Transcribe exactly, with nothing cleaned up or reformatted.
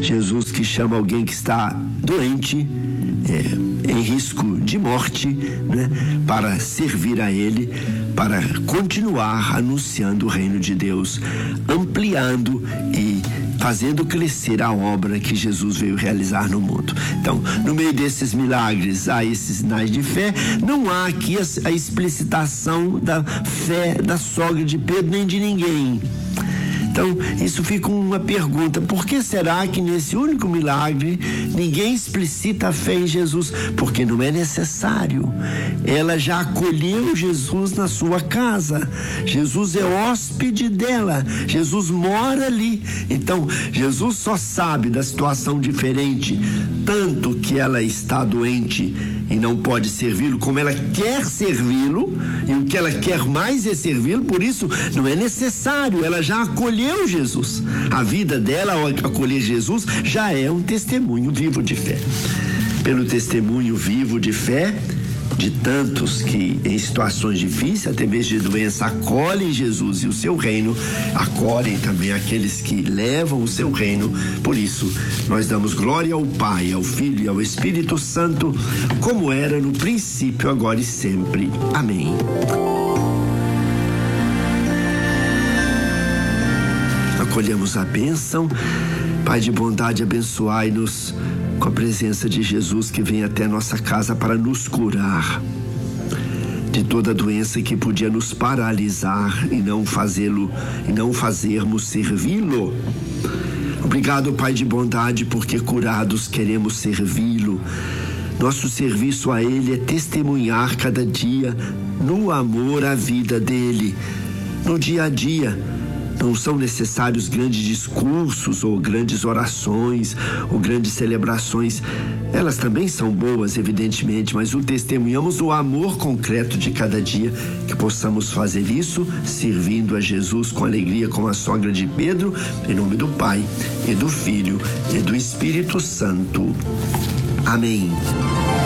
Jesus que chama alguém que está doente, é, em risco de morte, né, para servir a Ele, para continuar anunciando o reino de Deus, ampliando e fazendo crescer a obra que Jesus veio realizar no mundo. Então, no meio desses milagres, há esses sinais de fé. Não há aqui a, a explicitação da fé da sogra de Pedro nem de ninguém. Então, isso fica uma pergunta: por que será que nesse único milagre ninguém explicita a fé em Jesus? Porque não é necessário. Ela já acolheu Jesus na sua casa. Jesus é hóspede dela. Jesus mora ali. Então, Jesus só sabe da situação diferente, tanto que ela está doente e não pode servi-lo, como ela quer servi-lo, e o que ela quer mais é servi-lo. Por isso, não é necessário. Ela já acolheu Jesus. A vida dela, ao acolher Jesus, já é um testemunho vivo de fé. Pelo testemunho vivo de fé de tantos que em situações difíceis, até mesmo de doença, acolhem Jesus e o seu reino, acolhem também aqueles que levam o seu reino. Por isso, nós damos glória ao Pai, ao Filho e ao Espírito Santo, como era no princípio, agora e sempre. Amém. Acolhemos a bênção. Pai de bondade, abençoai-nos com a presença de Jesus, que vem até nossa casa para nos curar de toda doença que podia nos paralisar e não fazê-lo, e não fazermos servi-lo. Obrigado, Pai de bondade, porque curados queremos servi-lo. Nosso serviço a Ele é testemunhar cada dia no amor a vida dele, no dia a dia. Não são necessários grandes discursos ou grandes orações ou grandes celebrações. Elas também são boas, evidentemente, mas o testemunhamos o amor concreto de cada dia. Que possamos fazer isso servindo a Jesus com alegria, como a sogra de Pedro, em nome do Pai e do Filho e do Espírito Santo. Amém.